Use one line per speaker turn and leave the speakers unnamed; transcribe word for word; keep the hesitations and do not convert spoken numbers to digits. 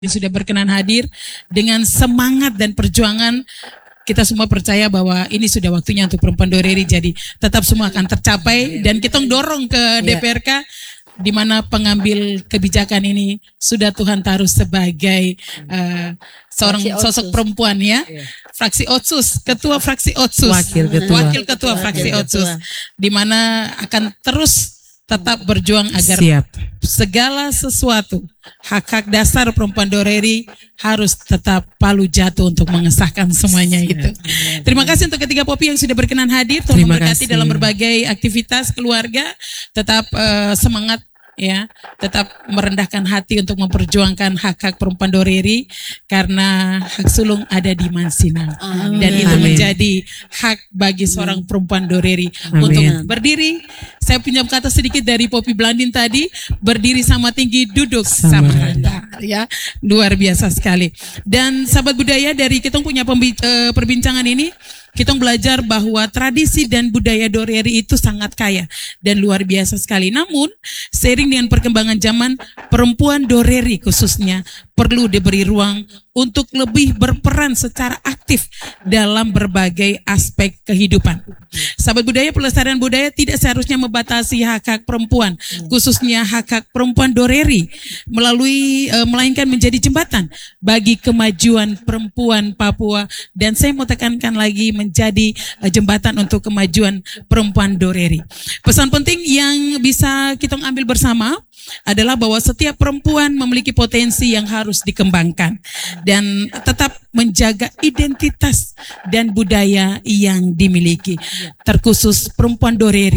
yang sudah berkenan hadir dengan semangat dan perjuangan. Kita semua percaya bahwa ini sudah waktunya untuk perempuan Doreri, jadi tetap semua akan tercapai dan kita dorong ke D P R K di mana pengambil kebijakan ini sudah Tuhan taruh sebagai uh, seorang sosok perempuan ya. Fraksi Otsus, ketua fraksi Otsus,
wakil ketua,
wakil ketua fraksi Otsus, di mana akan terus tetap berjuang agar
Siap.
segala sesuatu hak-hak dasar perempuan Doreri harus tetap palu jatuh untuk mengesahkan semuanya itu. Terima kasih untuk ketiga Popi yang sudah berkenan hadir. Tuhan memberkati dalam berbagai aktivitas keluarga. Tetap uh, semangat ya, tetap merendahkan hati untuk memperjuangkan hak-hak perempuan Doreri karena hak sulung ada di Mansinang. Amin. Dan itu Amin. menjadi hak bagi seorang perempuan Doreri Amin. untuk berdiri. Saya punya kata sedikit dari Popi Blandin tadi, berdiri sama tinggi, duduk sama, sama rendah, ya, luar biasa sekali. Dan sahabat budaya, dari kita punya perbincangan ini, kita belajar bahwa tradisi dan budaya Doreri itu sangat kaya dan luar biasa sekali. Namun, seiring dengan perkembangan zaman, perempuan Doreri khususnya perlu diberi ruang untuk lebih berperan secara aktif dalam berbagai aspek kehidupan. Sahabat budaya, pelestarian budaya tidak seharusnya membatasi hak-hak perempuan, khususnya hak-hak perempuan Doreri, melalui e, melainkan menjadi jembatan bagi kemajuan perempuan Papua, dan saya mau tekankan lagi menjadi e, jembatan untuk kemajuan perempuan Doreri. Pesan penting yang bisa kita ambil bersama adalah bahwa setiap perempuan memiliki potensi yang harus dikembangkan dan tetap menjaga identitas dan budaya yang dimiliki, terkhusus perempuan Doreri.